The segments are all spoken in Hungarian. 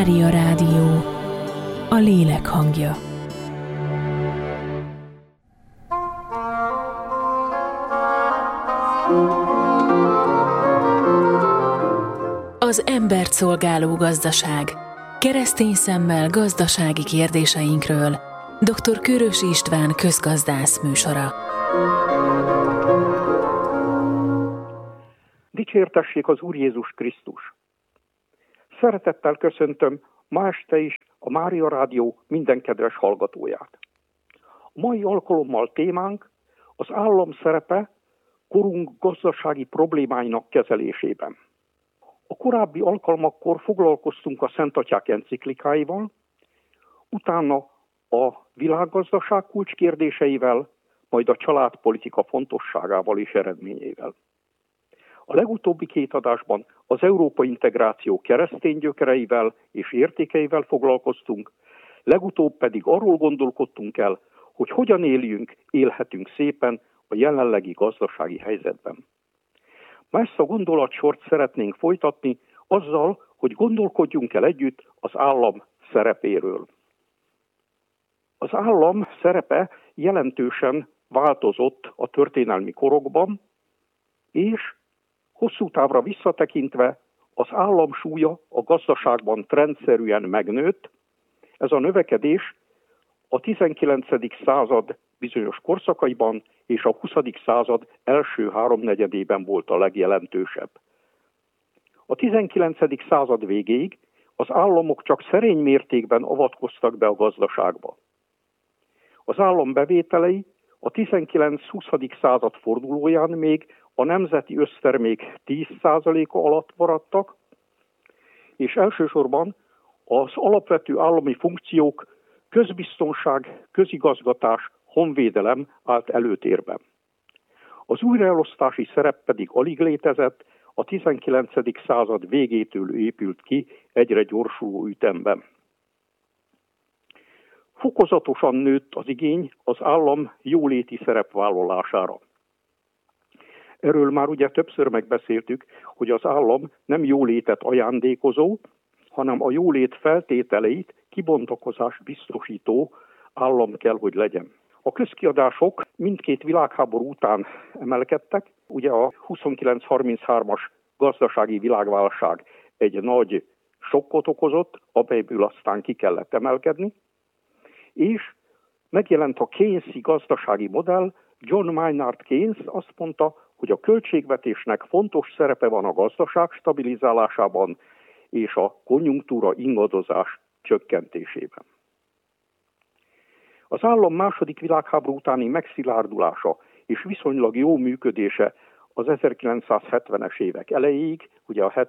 Mária Rádió, a lélek hangja. Az embert szolgáló gazdaság. Keresztény szemmel gazdasági kérdéseinkről. Dr. Kőrös István közgazdász műsora. Dicsértessék az Úr Jézus Krisztus! Szeretettel köszöntöm ma este is a Mária Rádió minden kedves hallgatóját. A mai alkalommal témánk az állam szerepe korunk gazdasági problémáinak kezelésében. A korábbi alkalmakkor foglalkoztunk a Szent Atyák enciklikáival, utána a világgazdaság kulcskérdéseivel, majd a családpolitika fontosságával és eredményeivel. A legutóbbi két adásban az európai integráció keresztény gyökereivel és értékeivel foglalkoztunk, legutóbb pedig arról gondolkodtunk el, hogy hogyan élhetünk szépen a jelenlegi gazdasági helyzetben. Ma ezt a gondolatsort szeretnénk folytatni azzal, hogy gondolkodjunk el együtt az állam szerepéről. Az állam szerepe jelentősen változott a történelmi korokban, és hosszú távra visszatekintve az állam súlya a gazdaságban trendszerűen megnőtt. Ez a növekedés a 19. század bizonyos korszakaiban és a 20. század első háromnegyedében volt a legjelentősebb. A 19. század végéig az államok csak szerény mértékben avatkoztak be a gazdaságba. Az állam bevételei a 19-20. század fordulóján még a nemzeti össztermék 10%-a alatt maradtak, és elsősorban az alapvető állami funkciók közbiztonság, közigazgatás, honvédelem állt előtérben. Az újraelosztási szerep pedig alig létezett, a 19. század végétől épült ki egyre gyorsuló ütemben. Fokozatosan nőtt az igény az állam jóléti szerepvállalására. Erről már ugye többször megbeszéltük, hogy az állam nem jólétet ajándékozó, hanem a jólét feltételeit kibontakozás biztosító állam kell, hogy legyen. A közkiadások mindkét világháború után emelkedtek. Ugye a 29-33-as gazdasági világválság egy nagy sokkot okozott, amelyből aztán ki kellett emelkedni, és megjelent a Keynesi gazdasági modell. John Maynard Keynes azt mondta, hogy a költségvetésnek fontos szerepe van a gazdaság stabilizálásában és a konjunktúra ingadozás csökkentésében. Az állam második világháború utáni megszilárdulása és viszonylag jó működése az 1970-es évek elejéig, ugye a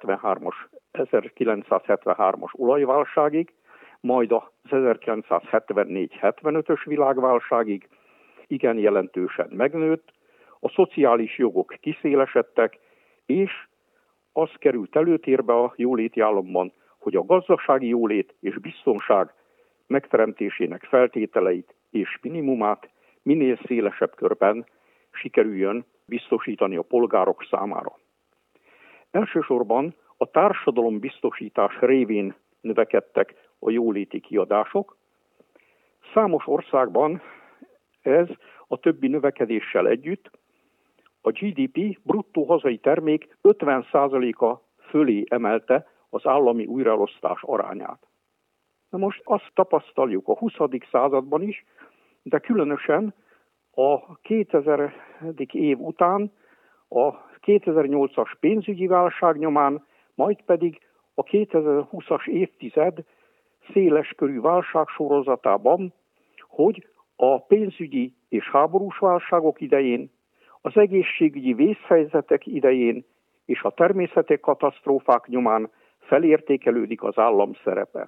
1973-as olajválságig, majd az 1974-75-ös világválságig igen jelentősen megnőtt, a szociális jogok kiszélesedtek, és az került előtérbe a jóléti államban, hogy a gazdasági jólét és biztonság megteremtésének feltételeit és minimumát minél szélesebb körben sikerüljön biztosítani a polgárok számára. Elsősorban a társadalombiztosítás révén növekedtek a jóléti kiadások. Számos országban ez a többi növekedéssel együtt a GDP, bruttó hazai termék 50%-a fölé emelte az állami újraelosztás arányát. Na most azt tapasztaljuk a 20. században is, de különösen a 2000. év után, a 2008-as pénzügyi válság nyomán, majd pedig a 2020-as évtized széleskörű válságsorozatában, hogy a pénzügyi és háborús válságok idején, az egészségügyi vészhelyzetek idején és a természeti katasztrófák nyomán felértékelődik az állam szerepe.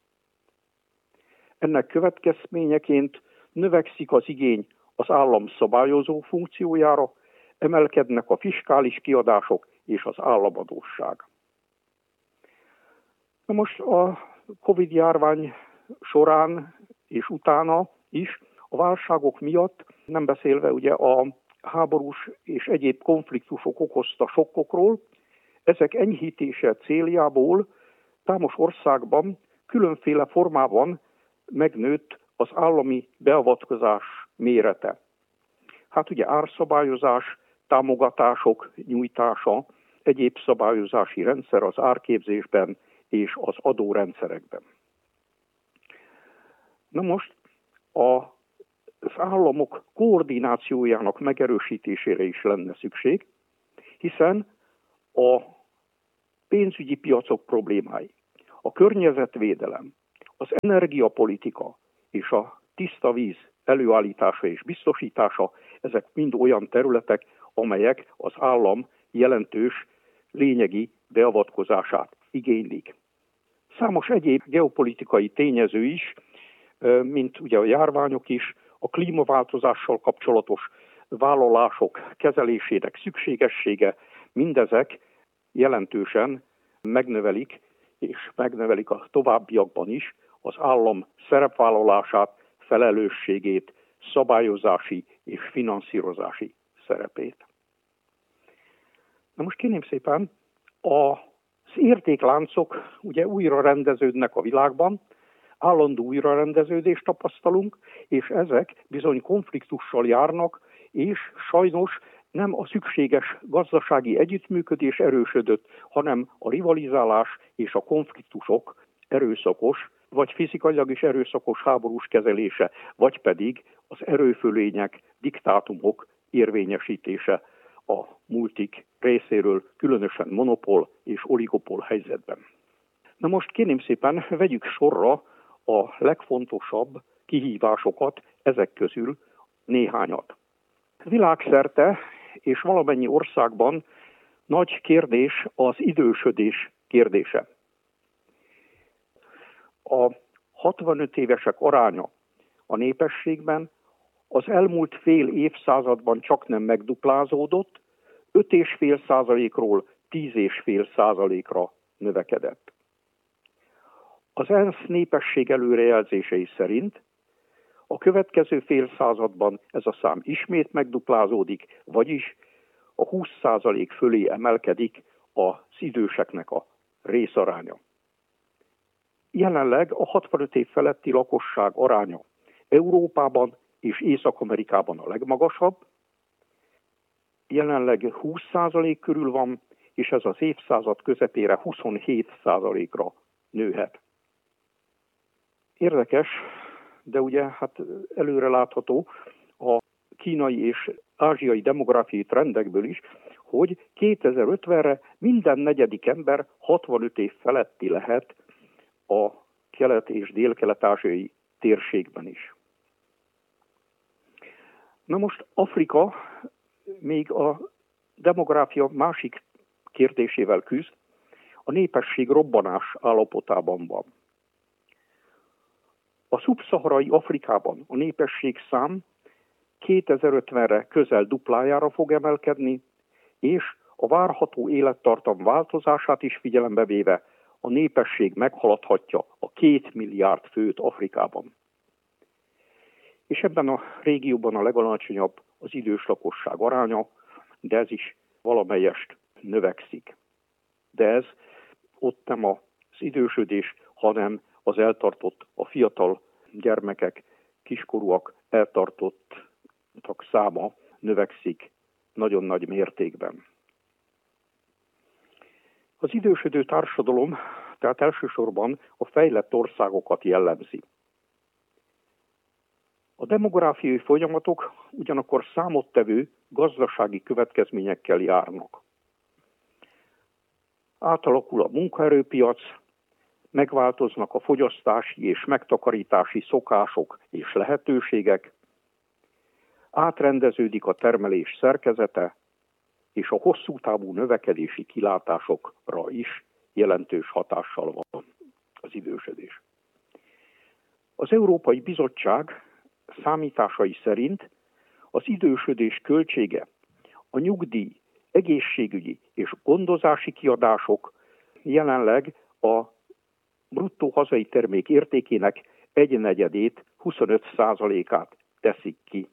Ennek következményeként növekszik az igény az állam szabályozó funkciójára, emelkednek a fiskális kiadások és az államadósság. Na most a Covid-járvány során és utána is a válságok miatt, nem beszélve ugye a háborús és egyéb konfliktusok okozta sokkokról, ezek enyhítése céljából számos országban különféle formában megnőtt az állami beavatkozás mérete. Hát ugye árszabályozás, támogatások nyújtása, egyéb szabályozási rendszer az árképzésben és az adórendszerekben. Na most az államok koordinációjának megerősítésére is lenne szükség, hiszen a pénzügyi piacok problémái, a környezetvédelem, az energiapolitika és a tiszta víz előállítása és biztosítása, ezek mind olyan területek, amelyek az állam jelentős lényegi beavatkozását igénylik. Számos egyéb geopolitikai tényező is, mint ugye a járványok is, a klímaváltozással kapcsolatos vállalások kezelésének szükségessége, mindezek jelentősen megnövelik, és megnövelik a továbbiakban is az állam szerepvállalását, felelősségét, szabályozási és finanszírozási szerepét. Na most kérném szépen, az értékláncok ugye újra rendeződnek a világban, állandó újrarendeződést tapasztalunk, és ezek bizony konfliktussal járnak, és sajnos nem a szükséges gazdasági együttműködés erősödött, hanem a rivalizálás és a konfliktusok erőszakos, vagy fizikailag is erőszakos háborús kezelése, vagy pedig az erőfölények, diktátumok érvényesítése a multik részéről, különösen monopól és oligopól helyzetben. Na most kérném szépen, vegyük sorra a legfontosabb kihívásokat, ezek közül néhányat. Világszerte és valamennyi országban nagy kérdés az idősödés kérdése. A 65 évesek aránya a népességben az elmúlt fél évszázadban csaknem megduplázódott, 5,5%-ról 10,5%-ra növekedett. Az ENSZ népesség előrejelzései szerint a következő fél században ez a szám ismét megduplázódik, vagyis a 20% fölé emelkedik az időseknek a részaránya. Jelenleg a 65 év feletti lakosság aránya Európában és Észak-Amerikában a legmagasabb. Jelenleg 20% körül van, és ez az évszázad közepére 27%-ra nőhet. Érdekes, de ugye előre látható a kínai és ázsiai demográfiai trendekből is, hogy 2050-re minden negyedik ember 65 év feletti lehet a kelet- és dél-kelet-ázsiai térségben is. Na most Afrika még a demográfia másik kérdésével küzd, a népesség robbanás állapotában van. A szubszaharai Afrikában a népesség szám 2050-re közel duplájára fog emelkedni, és a várható élettartam változását is figyelembe véve a népesség meghaladhatja a 2 milliárd főt Afrikában. És ebben a régióban a legalacsonyabb az idős lakosság aránya, de ez is valamelyest növekszik. De ez ott nem az idősödés, hanem az eltartott, a fiatal gyermekek, kiskorúak eltartottak száma növekszik nagyon nagy mértékben. Az idősödő társadalom tehát elsősorban a fejlett országokat jellemzi. A demográfiai folyamatok ugyanakkor számottevő gazdasági következményekkel járnak. Átalakul a munkaerőpiac, megváltoznak a fogyasztási és megtakarítási szokások és lehetőségek, átrendeződik a termelés szerkezete, és a hosszú távú növekedési kilátásokra is jelentős hatással van az idősödés. Az Európai Bizottság számításai szerint az idősödés költsége, a nyugdíj, egészségügyi és gondozási kiadások jelenleg a bruttó hazai termék értékének 1/4, 25%-át teszik ki.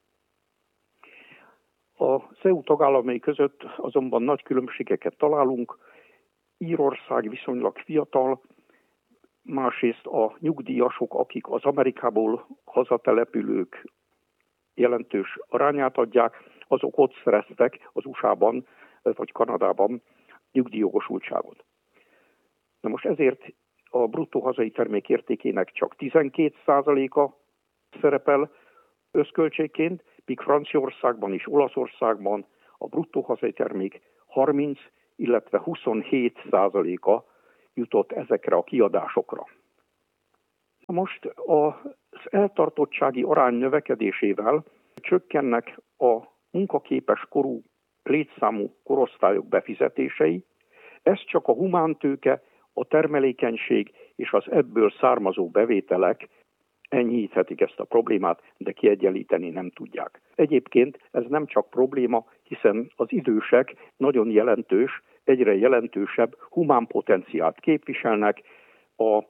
Az EU tagállamai között azonban nagy különbségeket találunk. Írország viszonylag fiatal, másrészt a nyugdíjasok, akik az Amerikából hazatelepülők jelentős arányát adják, azok ott szereztek az USA-ban vagy Kanadában nyugdíjjogosultságot. Na most ezért a bruttó hazai termék értékének csak 12%-a szerepel összköltségként, míg Franciaországban és Olaszországban a bruttó hazai termék 30, illetve 27%-a jutott ezekre a kiadásokra. Na most az eltartottsági arány növekedésével csökkennek a munkaképes korú létszámú korosztályok befizetései, ez csak a humántőke, a termelékenység és az ebből származó bevételek enyhíthetik ezt a problémát, de kiegyenlíteni nem tudják. Egyébként ez nem csak probléma, hiszen az idősek nagyon jelentős, egyre jelentősebb humán potenciált képviselnek, a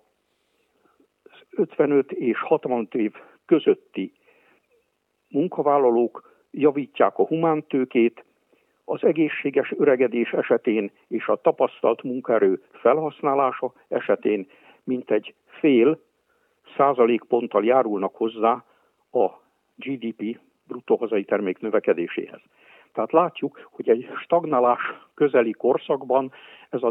55 és 65 év közötti munkavállalók javítják a humántőkét, az egészséges öregedés esetén és a tapasztalt munkaerő felhasználása esetén mintegy fél százalékponttal járulnak hozzá a GDP, bruttó hazai termék növekedéséhez. Tehát látjuk, hogy egy stagnálás közeli korszakban ez a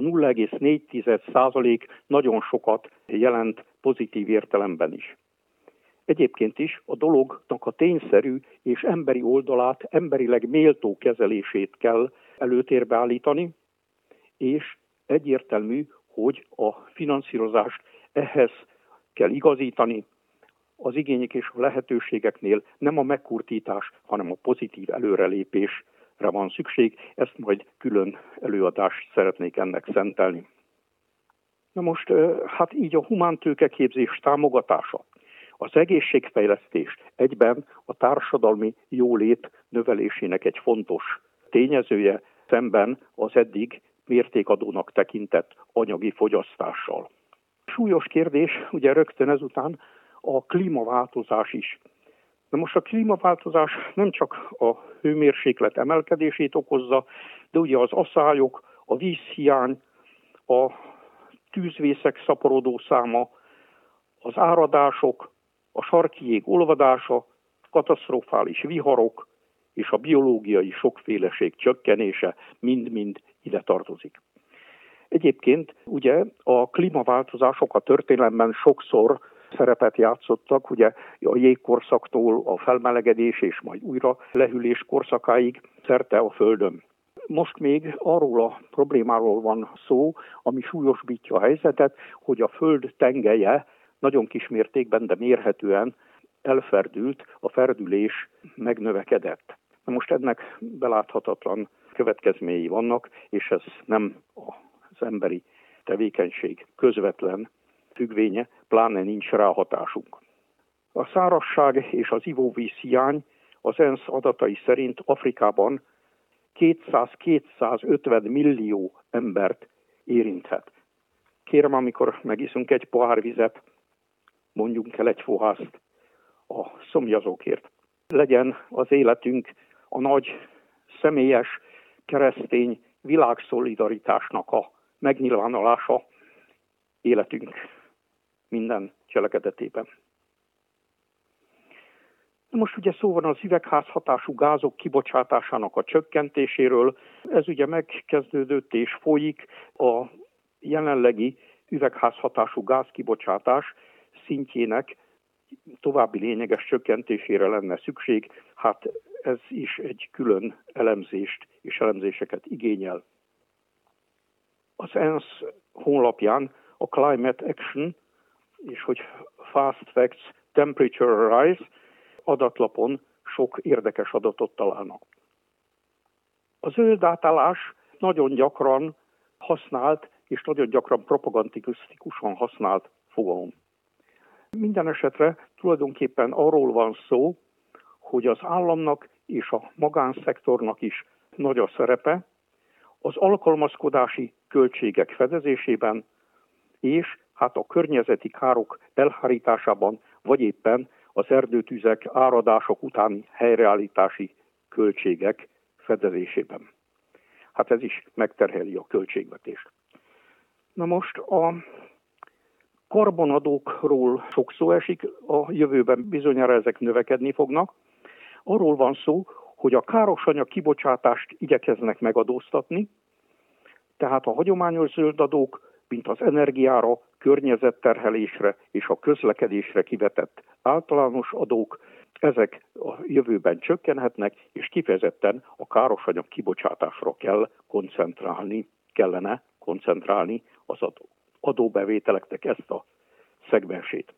0,4% nagyon sokat jelent pozitív értelemben is. Egyébként is a dolognak a tényszerű és emberi oldalát, emberileg méltó kezelését kell előtérbe állítani, és egyértelmű, hogy a finanszírozást ehhez kell igazítani. Az igények és a lehetőségeknél nem a megkurtítás, hanem a pozitív előrelépésre van szükség. Ezt majd külön előadást szeretnék ennek szentelni. Na most, hát így a humántőkeképzés támogatása, az egészségfejlesztés egyben a társadalmi jólét növelésének egy fontos tényezője, szemben az eddig mértékadónak tekintett anyagi fogyasztással. Súlyos kérdés, ugye rögtön ezután a klímaváltozás is. Na most a klímaváltozás nem csak a hőmérséklet emelkedését okozza, de ugye az aszályok, a vízhiány, a tűzvészek szaporodó száma, az áradások, a sarki jég olvadása, katasztrofális viharok és a biológiai sokféleség csökkenése mind-mind ide tartozik. Egyébként ugye a klímaváltozások a történelemben sokszor szerepet játszottak, ugye a jégkorszaktól a felmelegedés és majd újra lehűlés korszakáig szerte a Földön. Most még arról a problémáról van szó, ami súlyosbítja a helyzetet, hogy a Föld tengelye nagyon kis mértékben, de mérhetően elferdült, a ferdülés megnövekedett. Na most ennek beláthatatlan következményei vannak, és ez nem az emberi tevékenység közvetlen függvénye, pláne nincs rá hatásunk. A szárazság és az ivóvíz hiány az ENSZ adatai szerint Afrikában 200-250 millió embert érinthet. Kérem, amikor megiszunk egy pohár vizet, mondjunk el egy fohászt a szomjazókért. Legyen az életünk a nagy, személyes, keresztény világszolidaritásnak a megnyilvánulása életünk minden cselekedetében. Most ugye szó van az üvegházhatású gázok kibocsátásának a csökkentéséről. Ez ugye megkezdődött és folyik. A jelenlegi üvegházhatású gázkibocsátás szintjének további lényeges csökkentésére lenne szükség. Hát ez is egy külön elemzést és elemzéseket igényel. Az ENSZ honlapján a Climate Action és hogy Fast Facts Temperature Rise adatlapon sok érdekes adatot találnak. A zöld átállás nagyon gyakran használt és nagyon gyakran propagandisztikusan használt fogalom. Minden esetre tulajdonképpen arról van szó, hogy az államnak és a magánszektornak is nagy a szerepe az alkalmazkodási költségek fedezésében, és hát a környezeti károk elhárításában, vagy éppen az erdőtüzek, áradások utáni helyreállítási költségek fedezésében. Hát ez is megterheli a költségvetést. Na most a Karbonadókról sok szó esik, a jövőben bizonyára ezek növekedni fognak. Arról van szó, hogy a károsanyag kibocsátást igyekeznek megadóztatni, tehát a hagyományos zöld adók, mint az energiára, környezetterhelésre és a közlekedésre kivetett általános adók, ezek a jövőben csökkenhetnek, és kifejezetten a károsanyag kibocsátásra kellene koncentrálni az adóbevételeknek ezt a szegmensét.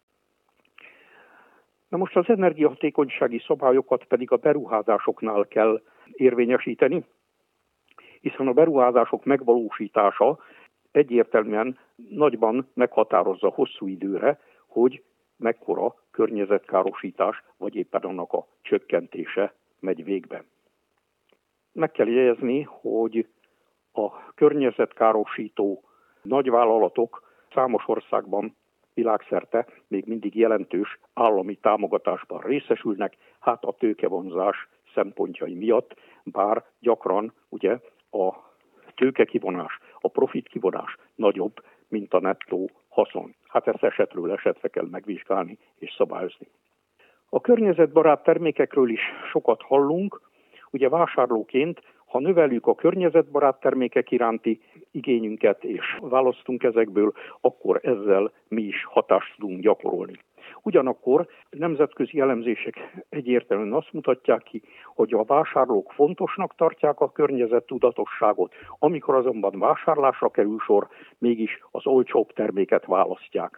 Na most az energiahatékonysági szabályokat pedig a beruházásoknál kell érvényesíteni, hiszen a beruházások megvalósítása egyértelműen nagyban meghatározza hosszú időre, hogy mekkora környezetkárosítás, vagy éppen annak a csökkentése megy végbe. Meg kell jegyezni, hogy a környezetkárosító nagyvállalatok számos országban világszerte még mindig jelentős állami támogatásban részesülnek, hát a tőkevonzás szempontjai miatt, bár gyakran ugye a tőkekivonás, a profitkivonás nagyobb, mint a nettó haszon. Hát ezt esetről esetre kell megvizsgálni és szabályozni. A környezetbarát termékekről is sokat hallunk. Ugye vásárlóként, ha növeljük a környezetbarát termékek iránti igényünket és választunk ezekből, akkor ezzel mi is hatást tudunk gyakorolni. Ugyanakkor nemzetközi elemzések egyértelműen azt mutatják ki, hogy a vásárlók fontosnak tartják a környezettudatosságot, amikor azonban vásárlásra kerül sor, mégis az olcsóbb terméket választják.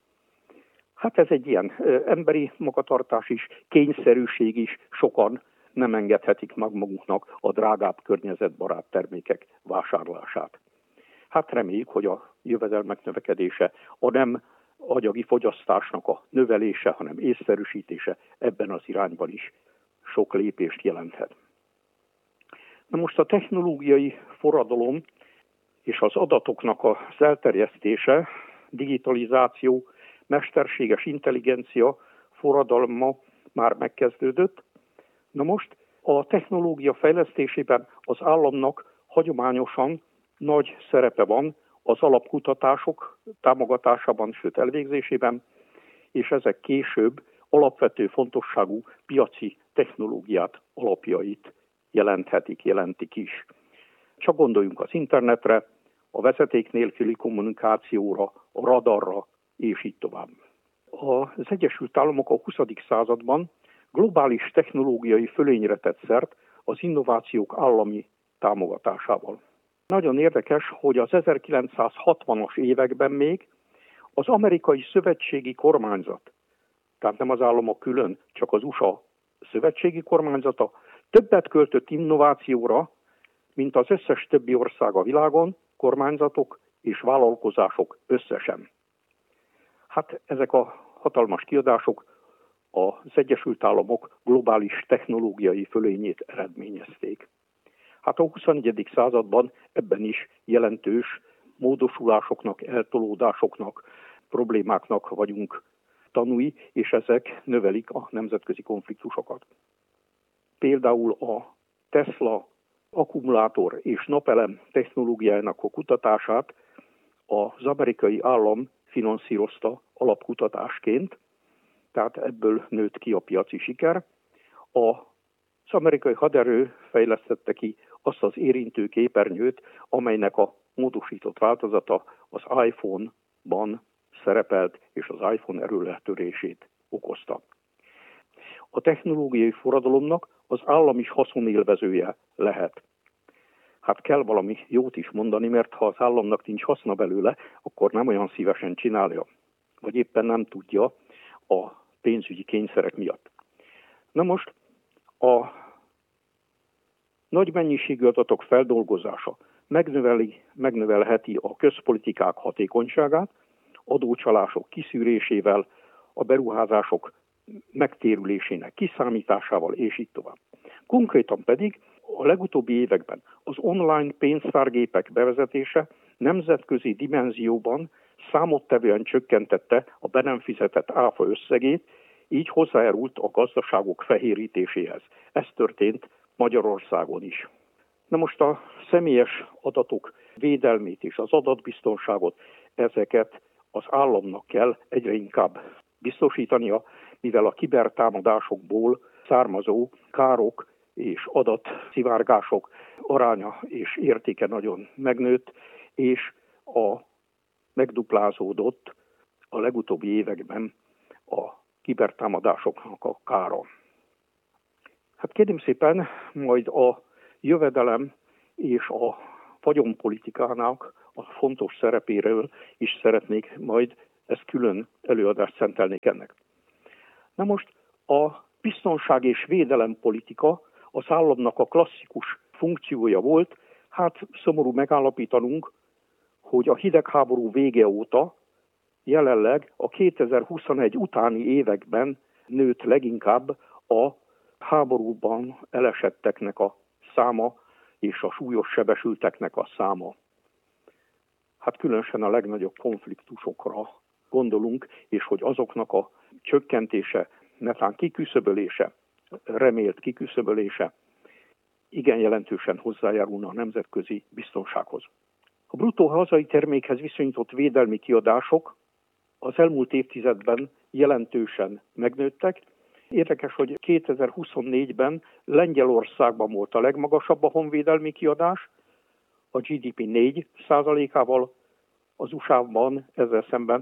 Hát ez egy ilyen emberi magatartás is, kényszerűség is, sokan nem engedhetik meg maguknak a drágább környezetbarát termékek vásárlását. Hát reméljük, hogy a jövedelmek növekedése a nem agyagi fogyasztásnak a növelése, hanem észszerűsítése ebben az irányban is sok lépést jelenthet. Na most a technológiai forradalom és az adatoknak az elterjesztése, digitalizáció, mesterséges intelligencia forradalma már megkezdődött. Na most a technológia fejlesztésében az államnak hagyományosan nagy szerepe van az alapkutatások támogatásában, sőt elvégzésében, és ezek később alapvető fontosságú piaci technológiát alapjait jelentik is. Csak gondoljunk az internetre, a vezeték nélküli kommunikációra, a radarra, és így tovább. Az Egyesült Államok a 20. században globális technológiai fölényre tett szert az innovációk állami támogatásával. Nagyon érdekes, hogy az 1960-as években még az amerikai szövetségi kormányzat, tehát nem az államok külön, csak az USA szövetségi kormányzata többet költött innovációra, mint az összes többi ország a világon, kormányzatok és vállalkozások összesen. Hát ezek a hatalmas kiadások az Egyesült Államok globális technológiai fölényét eredményezték. Hát a 21. században ebben is jelentős módosulásoknak, eltolódásoknak, problémáknak vagyunk tanúi, és ezek növelik a nemzetközi konfliktusokat. Például a Tesla akkumulátor és napelem technológiájának a kutatását az amerikai állam finanszírozta alapkutatásként, tehát ebből nőtt ki a piaci siker. Az amerikai haderő fejlesztette ki azt az érintő képernyőt, amelynek a módosított változata az iPhone-ban szerepelt, és az iPhone erőletörését okozta. A technológiai forradalomnak az állam is haszonélvezője lehet. Hát kell valami jót is mondani, mert ha az államnak nincs haszna belőle, akkor nem olyan szívesen csinálja, vagy éppen nem tudja a pénzügyi kényszerek miatt. Na most a nagy mennyiségű adatok feldolgozása megnövelheti a közpolitikák hatékonyságát, adócsalások kiszűrésével, a beruházások megtérülésének kiszámításával, és így tovább. Konkrétan pedig a legutóbbi években az online pénztárgépek bevezetése nemzetközi dimenzióban számottevően csökkentette a be nem fizetett áfa összegét, így hozzájárult a gazdaságok fehérítéséhez. Ez történt Magyarországon is. Na most a személyes adatok védelmét és az adatbiztonságot, ezeket az államnak kell egyre inkább biztosítania, mivel a kibertámadásokból származó károk és adatszivárgások aránya és értéke nagyon megnőtt, és megduplázódott a legutóbbi években a kibertámadásoknak a kára. Hát kérem szépen, majd a jövedelem és a vagyonpolitikának a fontos szerepéről is szeretnék majd ezt külön előadást szentelnék ennek. Na most a biztonság és védelempolitika az államnak a klasszikus funkciója volt, hát szomorú megállapítanunk, hogy a hidegháború vége óta jelenleg a 2021 utáni években nőtt leginkább a háborúban elesetteknek a száma és a súlyos sebesülteknek a száma. Hát különösen a legnagyobb konfliktusokra gondolunk, és hogy azoknak a csökkentése, netán kiküszöbölése, remélt kiküszöbölése igen jelentősen hozzájárulna a nemzetközi biztonsághoz. A bruttó hazai termékhez viszonyított védelmi kiadások az elmúlt évtizedben jelentősen megnőttek. Érdekes, hogy 2024-ben Lengyelországban volt a legmagasabb a honvédelmi kiadás, a GDP 4%-ával, az USA-ban ezzel szemben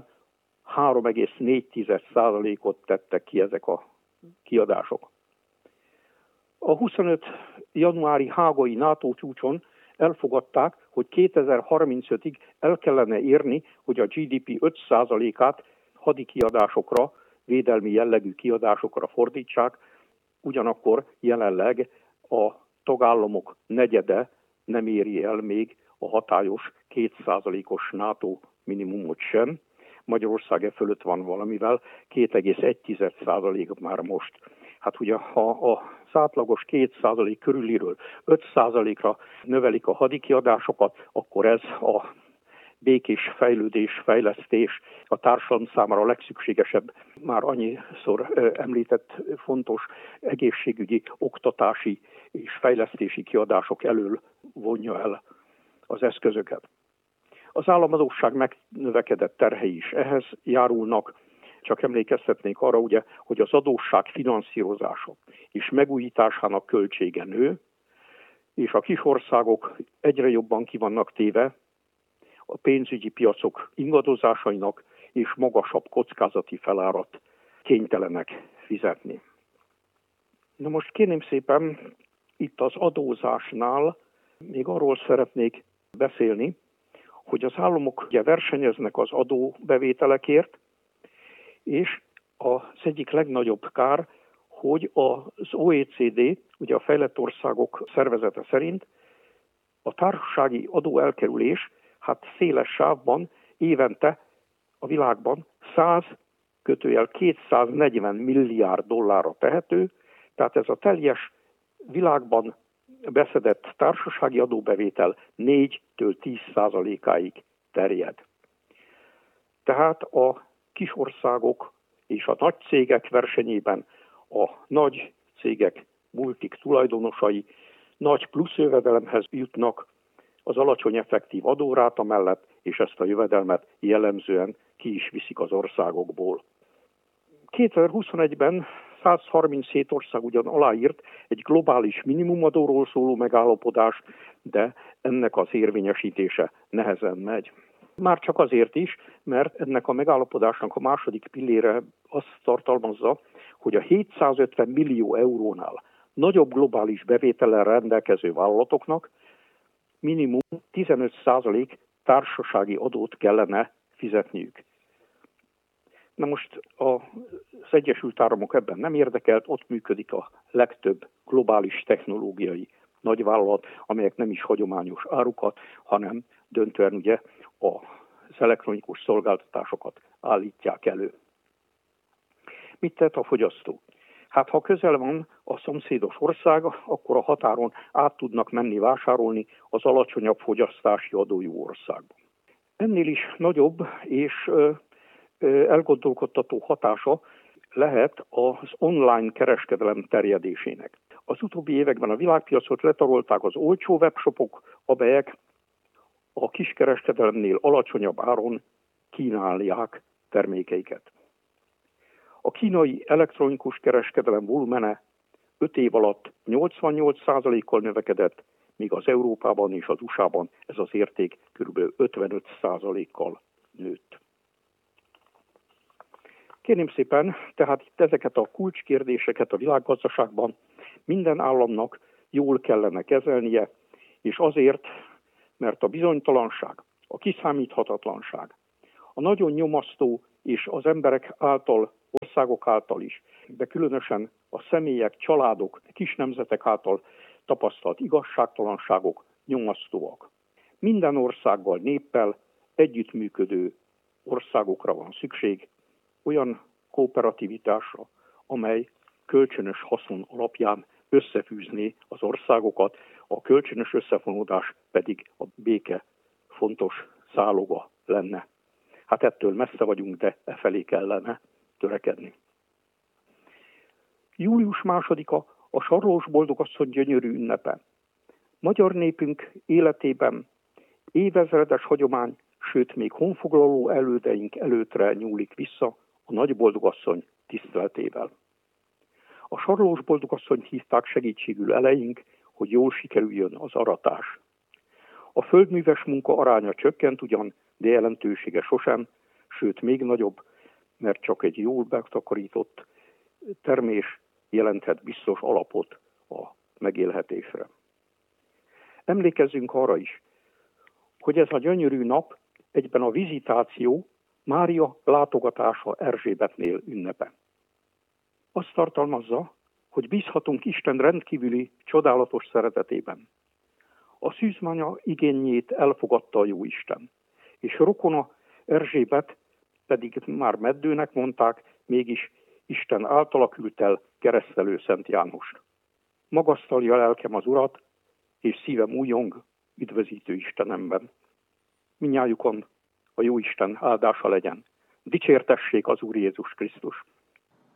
3,4%-ot tettek ki ezek a kiadások. A 25. januári hágai NATO csúcson elfogadták, hogy 2035-ig el kellene érni, hogy a GDP 5%-át hadi kiadásokra, védelmi jellegű kiadásokra fordítsák, ugyanakkor jelenleg a tagállamok negyede nem éri el még a hatályos 2%-os NATO minimumot sem. Magyarország e fölött van valamivel, 2,1% már most. Hát ugye, ha az átlagos 2% körüliről 5%-ra növelik a hadi kiadásokat, akkor ez a békés fejlődés, fejlesztés a társadalom számára a legszükségesebb, már annyiszor említett fontos egészségügyi, oktatási és fejlesztési kiadások elől vonja el az eszközöket. Az államadósság megnövekedett terhei is ehhez járulnak, csak emlékeztetnék arra, ugye, hogy az adósság finanszírozása és megújításának költsége nő, és a kis országok egyre jobban ki vannak téve a pénzügyi piacok ingadozásainak, és magasabb kockázati felárat kénytelenek fizetni. Na most kérném szépen, itt az adózásnál még arról szeretnék beszélni, hogy az államok ugye versenyeznek az adóbevételekért, és az egyik legnagyobb kár, hogy az OECD, ugye a fejlett országok szervezete szerint a társasági adóelkerülés széles sávban évente a világban 240 milliárd dollárra tehető, tehát ez a teljes világban beszedett társasági adóbevétel 4-10%-áig terjed. Tehát a kis országok és a nagy cégek versenyében a nagy cégek, multik tulajdonosai nagy plusz jövedelemhez jutnak az alacsony effektív adóráta mellett, és ezt a jövedelmet jellemzően ki is viszik az országokból. 2021-ben 137 ország ugyan aláírt egy globális minimumadóról szóló megállapodást, de ennek az érvényesítése nehezen megy. Már csak azért is, mert ennek a megállapodásnak a második pillére azt tartalmazza, hogy a 750 millió eurónál nagyobb globális bevétellel rendelkező vállalatoknak minimum 15% társasági adót kellene fizetniük. Na most az Egyesült Államok ebben nem érdekelt, ott működik a legtöbb globális technológiai nagyvállalat, amelyek nem is hagyományos árukat, hanem döntően ugye az elektronikus szolgáltatásokat állítják elő. Mit tett a fogyasztó? Hát ha közel van a szomszédos ország, akkor a határon át tudnak menni vásárolni az alacsonyabb fogyasztási adójú országban. Ennél is nagyobb és elgondolkodtató hatása lehet az online kereskedelem terjedésének. Az utóbbi években a világpiacot letarolták az olcsó webshopok, amelyek a kiskereskedelemnél alacsonyabb áron kínálják termékeiket. A kínai elektronikus kereskedelem volumene 5 év alatt 88%-kal növekedett, míg az Európában és az USA-ban ez az érték kb. 55%-kal nőtt. Kérném szépen, tehát itt ezeket a kulcskérdéseket a világgazdaságban minden államnak jól kellene kezelnie, és azért, mert a bizonytalanság, a kiszámíthatatlanság, a nagyon nyomasztó és az emberek által, országok által is, de különösen a személyek, családok, kis nemzetek által tapasztalt igazságtalanságok nyomasztóak. Minden országgal, néppel együttműködő országokra van szükség, olyan kooperativitásra, amely kölcsönös haszon alapján összefűzné az országokat, a kölcsönös összefonódás pedig a béke fontos záloga lenne. Hát ettől messze vagyunk, de efelé kellene törekedni. Július 2-a a Sarlós Boldogasszony gyönyörű ünnepe. Magyar népünk életében évezredes hagyomány, sőt még honfoglaló elődeink előttre nyúlik vissza a Nagy Boldogasszony tiszteletével. A Sarlós Boldogasszonyt hívták segítségül eleink, hogy jól sikerüljön az aratás. A földműves munka aránya csökkent ugyan, de jelentősége sosem, sőt még nagyobb, mert csak egy jól megtakarított termés jelenthet biztos alapot a megélhetésre. Emlékezzünk arra is, hogy ez a gyönyörű nap egyben a vizitáció, Mária látogatása Erzsébetnél ünnepe. Azt tartalmazza, hogy bízhatunk Isten rendkívüli, csodálatos szeretetében. A szűzmánya igényét elfogadta a Jóisten, és rokona Erzsébet pedig már meddőnek mondták, mégis Isten általa küldte el keresztelő Szent Jánost. Magasztalja lelkem az Urat, és szívem újjong üdvözítő Istenemben. Mindnyájukon a Jóisten áldása legyen. Dicsértessék az Úr Jézus Krisztus!